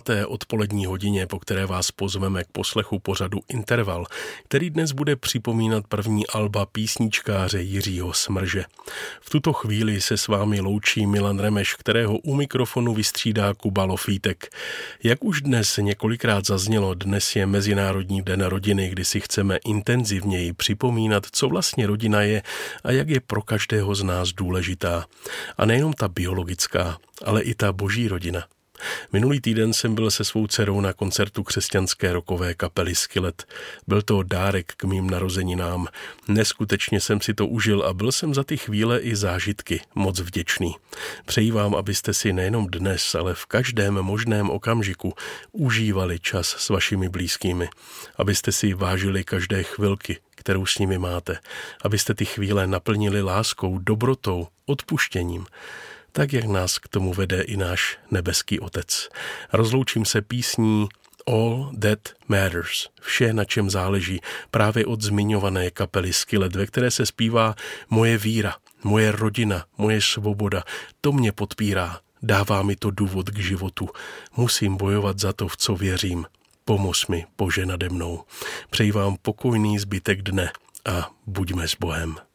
odpolední hodině, po které vás pozveme k poslechu pořadu Interval, který dnes bude připomínat první alba písničkáře Jiřího Smrže. V tuto chvíli se s vámi loučí Milan Remeš, kterého u mikrofonu vystřídá Kuba Lofítek. Jak už dnes několikrát zaznělo, dnes je Mezinárodní den rodiny, kdy si chceme intenzivněji připomínat, co vlastně rodina je a jak je pro každého z nás důležitá. A nejenom ta biologická, ale i ta boží rodina. Minulý týden jsem byl se svou dcerou na koncertu křesťanské rockové kapely Skillet. Byl to dárek k mým narozeninám. Neskutečně jsem si to užil a byl jsem za ty chvíle i zážitky moc vděčný. Přeji vám, abyste si nejenom dnes, ale v každém možném okamžiku užívali čas s vašimi blízkými. Abyste si vážili každé chvilky, kterou s nimi máte. Abyste ty chvíle naplnili láskou, dobrotou, odpuštěním. Tak, jak nás k tomu vede i náš nebeský Otec. Rozloučím se písní All That Matters, vše, na čem záleží, právě od zmiňované kapely Skillet, ve které se zpívá moje víra, moje rodina, moje svoboda, to mě podpírá, dává mi to důvod k životu, musím bojovat za to, v co věřím. Pomoz mi, Bože, nade mnou. Přeji vám pokojný zbytek dne a buďme s Bohem.